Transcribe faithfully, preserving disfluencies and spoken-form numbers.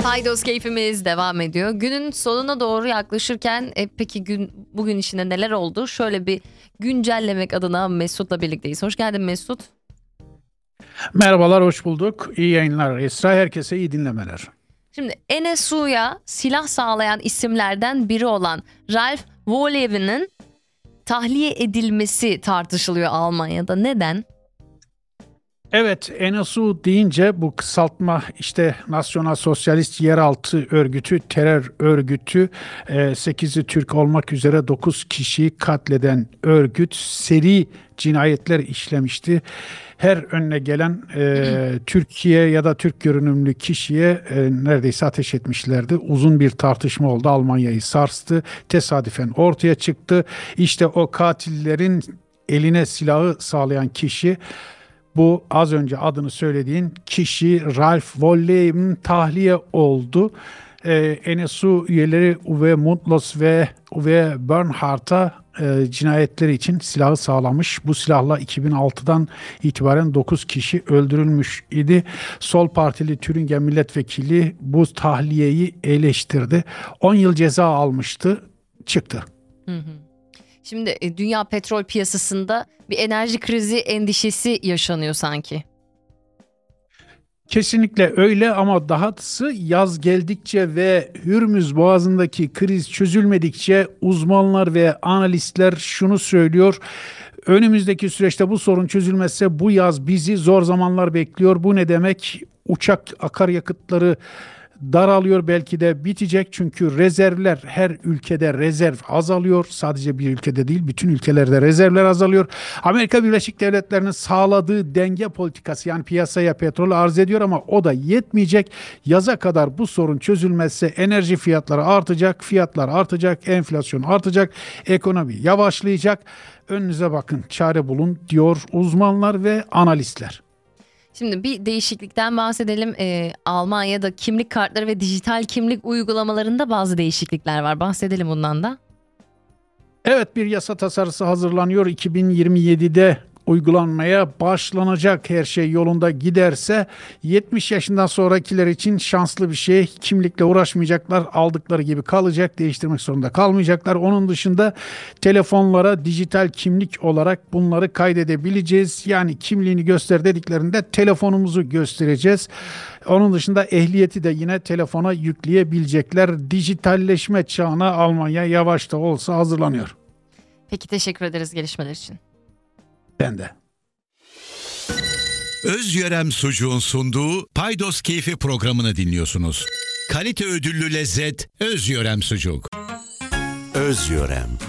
Paydos keyfimiz devam ediyor. Günün sonuna doğru yaklaşırken e, peki gün bugün içinde neler oldu? Şöyle bir güncellemek adına Mesut'la birlikteyiz. Hoş geldin Mesut. Merhabalar, hoş bulduk. İyi yayınlar Esra. Herkese iyi dinlemeler. Şimdi N S U'ya silah sağlayan isimlerden biri olan Ralph Wallenberg'in tahliye edilmesi tartışılıyor Almanya'da. Neden? Evet, N S U deyince bu kısaltma işte Nasyonal Sosyalist Yeraltı Örgütü, terör örgütü, sekizi Türk olmak üzere dokuz kişiyi katleden örgüt seri cinayetler işlemişti. Her önüne gelen e, Türkiye ya da Türk görünümlü kişiye e, neredeyse ateş etmişlerdi. Uzun bir tartışma oldu. Almanya'yı sarstı. Tesadüfen ortaya çıktı. İşte o katillerin eline silahı sağlayan kişi, bu az önce adını söylediğin kişi Ralph Wallenberg tahliye oldu. Ee, N S U üyeleri Uwe Mundlos ve Uwe Bernhardt'a e, cinayetleri için silahı sağlamış. Bu silahla iki bin altıdan itibaren dokuz kişi öldürülmüş idi. Sol Partili Türingen milletvekili bu tahliyeyi eleştirdi. on yıl ceza almıştı, çıktı. Hı hı. Şimdi e, dünya petrol piyasasında bir enerji krizi endişesi yaşanıyor sanki. Kesinlikle öyle ama dahası yaz geldikçe ve Hürmüz Boğazı'ndaki kriz çözülmedikçe uzmanlar ve analistler şunu söylüyor. Önümüzdeki süreçte bu sorun çözülmezse bu yaz bizi zor zamanlar bekliyor. Bu ne demek? Uçak akaryakıtları daralıyor, belki de bitecek çünkü rezervler, her ülkede rezerv azalıyor. Sadece bir ülkede değil, bütün ülkelerde rezervler azalıyor. Amerika Birleşik Devletleri'nin sağladığı denge politikası, yani piyasaya petrol arz ediyor ama o da yetmeyecek. Yaza kadar bu sorun çözülmezse enerji fiyatları artacak, fiyatlar artacak, enflasyon artacak, ekonomi yavaşlayacak. Önünüze bakın, çare bulun diyor uzmanlar ve analistler. Şimdi bir değişiklikten bahsedelim. Ee, Almanya'da kimlik kartları ve dijital kimlik uygulamalarında bazı değişiklikler var. Bahsedelim bundan da. Evet, bir yasa tasarısı hazırlanıyor. iki bin yirmi yedide uygulanmaya başlanacak, her şey yolunda giderse. yetmiş yaşından sonrakiler için şanslı bir şey. Kimlikle uğraşmayacaklar, aldıkları gibi kalacak, değiştirmek zorunda kalmayacaklar. Onun dışında telefonlara dijital kimlik olarak bunları kaydedebileceğiz. Yani kimliğini göster dediklerinde telefonumuzu göstereceğiz. Onun dışında ehliyeti de yine telefona yükleyebilecekler. Dijitalleşme çağına Almanya yavaş da olsa hazırlanıyor. Peki, teşekkür ederiz gelişmeler için. Ben de. Özyörem Sucuğun sunduğu Paydos Keyfi programını dinliyorsunuz. Kalite ödüllü lezzet Özyörem Sucuk. Özyörem.